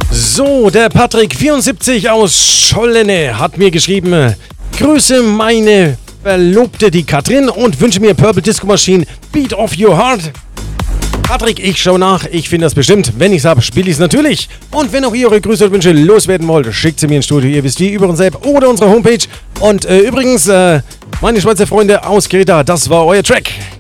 So, der Patrick74 aus Schollene hat mir geschrieben: Grüße meine Verlobte, die Katrin, und wünsche mir Purple Disco Machine Beat of Your Heart. Patrick, ich schau nach, ich finde das bestimmt. Wenn ich's hab, spiele ich's natürlich. Und wenn auch ihr eure Grüße und Wünsche loswerden wollt, schickt sie mir ins Studio. Ihr wisst wie, über uns App oder unsere Homepage. Und übrigens, meine Schweizer Freunde aus Kreta, das war euer Track.